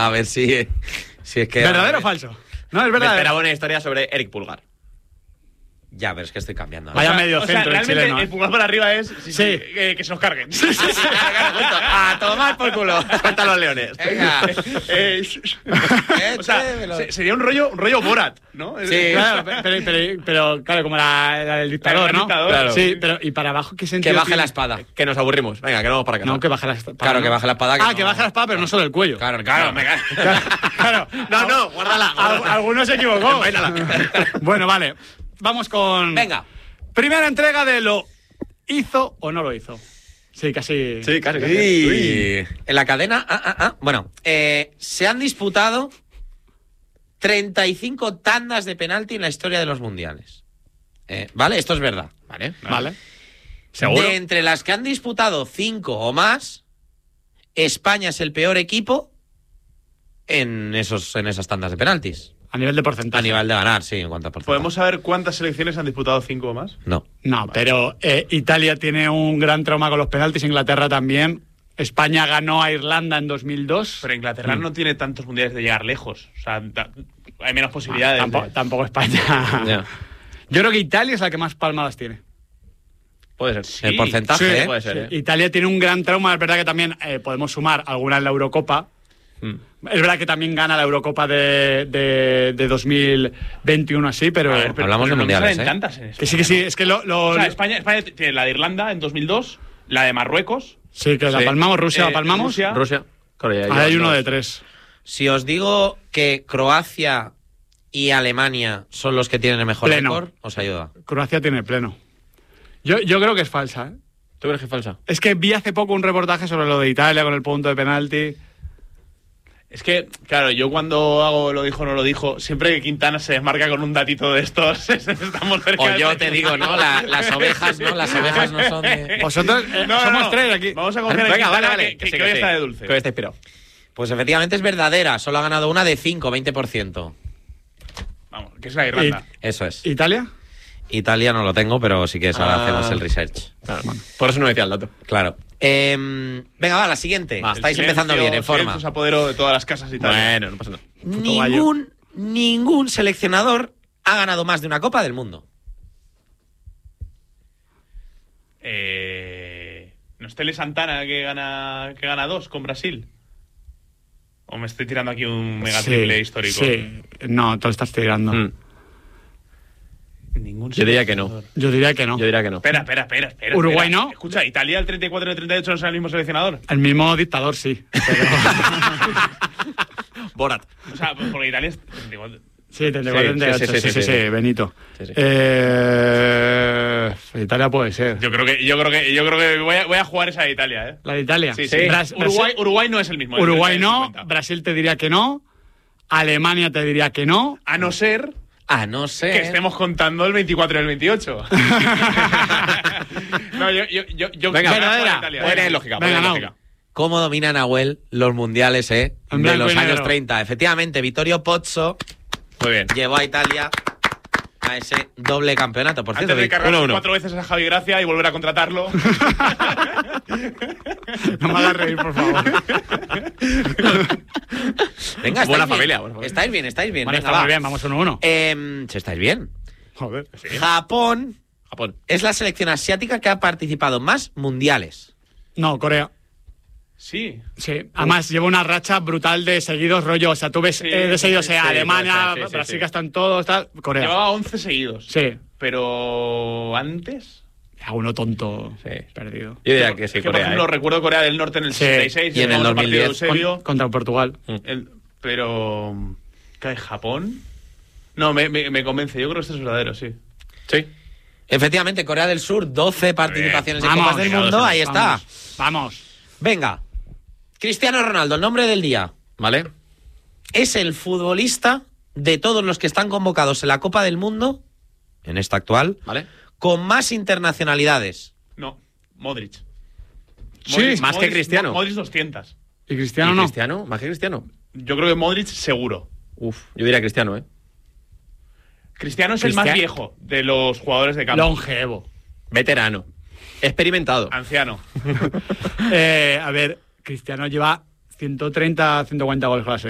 A ver si es que... ¿Verdadero o falso? No, es Me verdadero. esperaba una historia sobre Eric Pulgar. Ya, pero es que estoy cambiando. Vaya medio centro el realmente chileno. el pulgar para arriba es Sí. que se nos carguen. A tomar por culo. Suelta a los leones. Venga. O sea, sería un rollo Borat, ¿no? Sí. Claro, pero claro, como la del dictador, El ¿no? dictador. Claro. Sí, pero ¿y para abajo qué sentido Que baje tiene? la espada. Que nos aburrimos. Venga, que no vamos para casa. No, que baje la espada. Claro, que baje la espada. Que baje la espada, pero no solo el cuello. Claro. Claro. No, guárdala. Alguno se equivocó. Bueno, vale. Vamos con... Venga. Primera entrega de lo hizo o no lo hizo. Sí, casi. Sí, casi. Uy. En la cadena... Bueno, se han disputado 35 tandas de penalti en la historia de los mundiales. ¿Vale? Esto es verdad. Vale. ¿Seguro? De entre las que han disputado 5 o más, España es el peor equipo en esas tandas de penaltis. A nivel de porcentaje. A nivel de ganar, sí, en cuanto a porcentaje. ¿Podemos saber cuántas selecciones han disputado 5 o más? No. No, pero Italia tiene un gran trauma con los penaltis, Inglaterra también. España ganó a Irlanda en 2002. Pero Inglaterra no tiene tantos mundiales de llegar lejos. O sea, hay menos posibilidades. Tampoco España. Ya. Yo creo que Italia es la que más palmadas tiene. Puede ser. El porcentaje, Sí, puede ser, sí. Italia tiene un gran trauma. Es verdad que también podemos sumar alguna en la Eurocopa. Es verdad que también gana la Eurocopa de 2021 así, pero... A ver, pero Hablamos de no mundiales, salen ¿eh? tantas en que sí, que sí. Es que O sea, España tiene la de Irlanda en 2002, la de Marruecos. Sí, que la palmamos, Rusia la palmamos. Rusia. Claro, ya Ahora hay llevas uno dos. de 3. Si os digo que Croacia y Alemania son los que tienen el mejor Pleno. récord, os ayuda. Croacia tiene pleno. Yo creo que es falsa, ¿eh? ¿Tú crees que es falsa? Es que vi hace poco un reportaje sobre lo de Italia con el punto de penalti. Es que, claro, yo cuando hago lo dijo o no lo dijo, siempre que Quintana se desmarca con un datito de estos, estamos cerca O de- yo te digo, ¿no? Las ovejas, ¿no? Las ovejas no son de... Vosotros somos 3 aquí. Vamos a confiar en Venga, Quintana, vale. que sí, hoy sí. está de dulce. Que hoy está inspirado. Pues efectivamente es verdadera. Solo ha ganado una de 5, 20%. Vamos, que es la de Irlanda. Eso es. ¿Italia? Italia no lo tengo, pero sí que ahora hacemos el research. Claro. Por eso no decía el dato. Claro. Venga, va, la siguiente. Va, Estáis El empezando bien, en forma. Se apoderó de todas las casas y tal. Bueno, no pasa nada. Ningún seleccionador ha ganado más de una Copa del Mundo. ¿No es Tele Santana que gana 2 con Brasil? ¿O me estoy tirando aquí un mega triple histórico? Sí, no, te lo estás tirando. Ningún Yo diría que no. seleccionador. Yo diría que no. Yo diría que no. Espera. Uruguay no. Escucha, Italia el 34 y el 38 no es el mismo seleccionador. El mismo dictador, sí. Pero... Borat. O sea, porque Italia es 34. Sí, 34, 38. Sí, Benito. Sí, sí. Italia puede ser. Yo creo que voy a jugar esa de Italia, ¿eh? ¿La de Italia? Sí. Bras- Uruguay no es el mismo. Uruguay el no, 50. Brasil te diría que no, Alemania te diría que no. A no ser A no ser... que estemos contando el 24 y el 28. No, yo Venga, verdadera. Buena lógica. Venga, buena no. lógica. ¿Cómo domina Nahuel los mundiales, En de blanco los y años negro. 30? Efectivamente, Vittorio Pozzo Muy bien. llevó a Italia a ese doble campeonato. Por cierto, Antes de cargar 1-1. 4 veces a Javi Gracia y volver a contratarlo. No me hagas reír, por favor. venga, Buena estáis familia, bien. buena familia. Estáis bien, estáis bien. Bueno, Venga, está va. muy bien, vamos 1-1. Si estáis bien. Joder. Japón Japón. es la selección asiática que ha participado más mundiales. No, Corea. Sí. Sí, además lleva una racha brutal de seguidos rollo. O sea, tú ves de seguidos Alemania, puede ser, sí, Brasil sí. que están todos, tal. Corea. Llevaba 11 seguidos. Sí. Pero antes. A uno tonto Sí. perdido. Yo diría que sí, Es que, por Corea. ejemplo, recuerdo Corea del Norte en el Sí. 66 Y en el famoso partido de 2010 Eusebio. Contra Portugal. Pero. ¿Qué hay? ¿Japón? No, me convence. Yo creo que esto es verdadero, sí. Sí. Efectivamente, Corea del Sur, 12 participaciones en Vamos, Copas del Mundo. Ahí está. Vamos. Venga. Cristiano Ronaldo, el nombre del día. ¿Vale? Es el futbolista de todos los que están convocados en la Copa del Mundo, en esta actual, ¿Vale? con más internacionalidades. No, Modric. Sí, más que Cristiano. Modric 200. ¿Y Cristiano ¿Y no? Cristiano? ¿Más que Cristiano? Yo creo que Modric seguro. Uf, yo diría Cristiano, ¿eh? Cristiano es el más viejo de los jugadores de campo. Longevo. Veterano. Experimentado. Anciano. A ver, Cristiano lleva 130, 140 goles con la selección.